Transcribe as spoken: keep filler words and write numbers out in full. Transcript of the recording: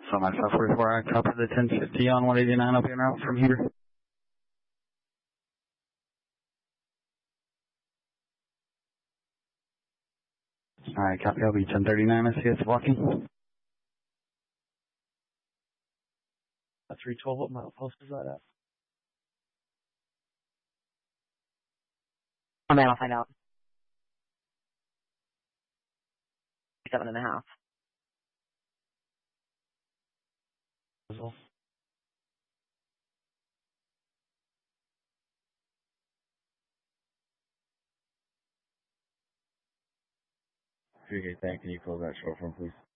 So my software where I copied the ten fifty on one eighty-nine up in route from Heber. Alright, copy. I'll be ten thirty-nine. I see it's walking. three twelve, what mile post is that at? Oh man, I'll find out. Seven and a half. Okay, thank you. Can you close that short form, please?